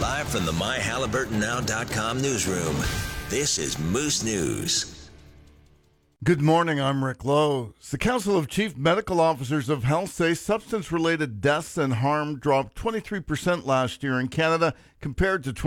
Live from the MyHalliburtonNow.com newsroom, this is Moose News. Good morning, I'm Rick Lowe. The Council of Chief Medical Officers of Health say substance-related deaths and harm dropped 23% last year in Canada compared to